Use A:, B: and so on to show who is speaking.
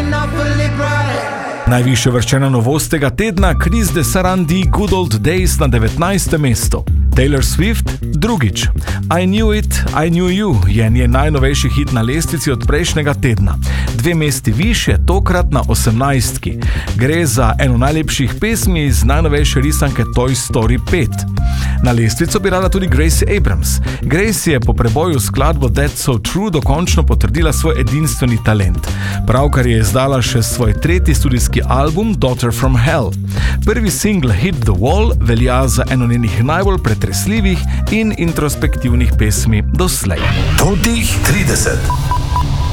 A: Najvišje uvrščena novost tega tedna, Chris de Sarandi, Good Old Days na 19. mestu. Taylor Swift, drugič. I Knew It, I Knew You je njen najnovejši hit na lestvici od prejšnjega tedna. 2 mesti višje, tokrat na 18. Gre za eno najlepših pesmi iz najnovejše risanke Toy Story 5. Na lestvico bi rada tudi Gracie Abrams. Gracie je po preboju skladbo That's So True dokončno potrdila svoj edinstveni talent. Pravkar je izdala še svoj 3. studijski album Daughter From Hell. Prvi single Hit the Wall velja za eno njenih najbolj pretresljivih in introspektivnih pesmi doslej.
B: Top 30.